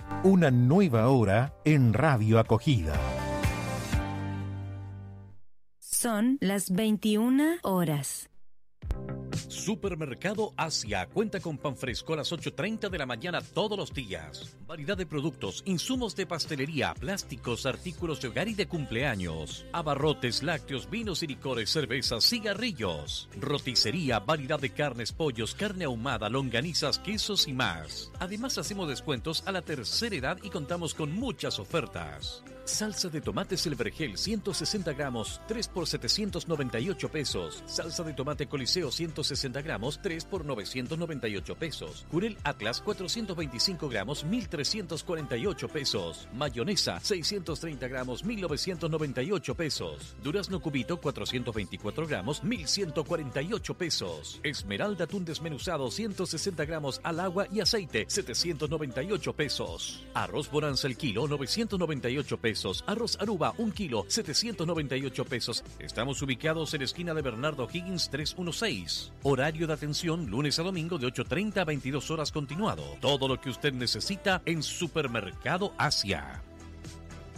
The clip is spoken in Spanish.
Una nueva hora en Radio Acogida. Son las 21 horas. Supermercado Asia cuenta con pan fresco a las 8:30 de la mañana todos los días. Variedad de productos, insumos de pastelería, plásticos, artículos de hogar y de cumpleaños. Abarrotes, lácteos, vinos y licores, cervezas, cigarrillos. Roticería, variedad de carnes, pollos, carne ahumada, longanizas, quesos y más. Además hacemos descuentos a la tercera edad y contamos con muchas ofertas. Salsa de tomates El Vergel 160 gramos, 3 por 798 pesos. Salsa de tomate Coliseo 160 gramos, 3 por 998 pesos. Jurel Atlas 425 gramos, 1.348 pesos. Mayonesa 630 gramos, 1.998 pesos. Durazno Cubito 424 gramos, 1.148 pesos. Esmeralda atún desmenuzado 160 gramos al agua y aceite, 798 pesos. Arroz Bonanza el kilo, 998 pesos. Arroz Aruba, 1 kilo, 798 pesos. Estamos ubicados en la esquina de Bernardo Higgins 316. Horario de atención lunes a domingo de 8:30 a 22 horas continuado. Todo lo que usted necesita en Supermercado Asia.